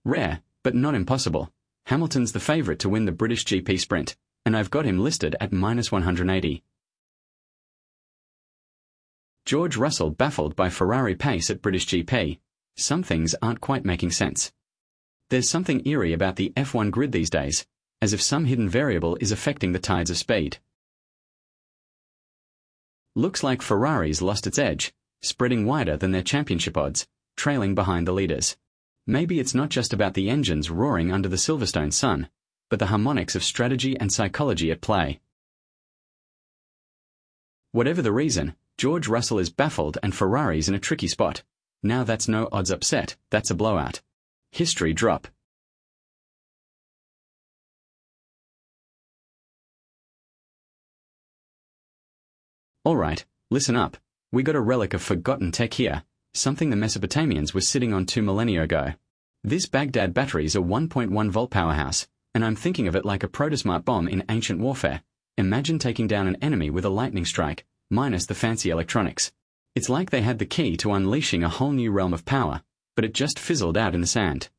Rare, but not impossible. Hamilton's the favourite to win the British GP sprint, and I've got him listed at -180. George Russell baffled by Ferrari pace at British GP. Some things aren't quite making sense. There's something eerie about the F1 grid these days, as if some hidden variable is affecting the tides of speed. Looks like Ferrari's lost its edge, spreading wider than their championship odds, trailing behind the leaders. Maybe it's not just about the engines roaring under the Silverstone sun, but the harmonics of strategy and psychology at play. Whatever the reason, George Russell is baffled and Ferrari's in a tricky spot. Now that's no odds upset, that's a blowout. History drop. Alright, listen up. We got a relic of forgotten tech here, something the Mesopotamians were sitting on 2 millennia ago. This Baghdad battery's a 1.1 volt powerhouse, and I'm thinking of it like a protosmart bomb in ancient warfare. Imagine taking down an enemy with a lightning strike, minus the fancy electronics. It's like they had the key to unleashing a whole new realm of power, but it just fizzled out in the sand.